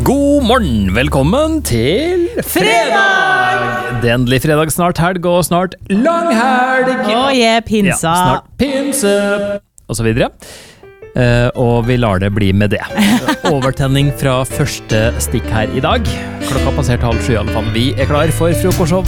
God morgen, velkommen til fredag! Det er endelig fredag, snart helg og snart lang helg. Pinsa. Ja, snart pinse, og så videre. Og vi lar det bli med det. Overtenning fra første stikk her i dag. Klokka passert 6:30 i alle fall. Vi er klar for frokostshow.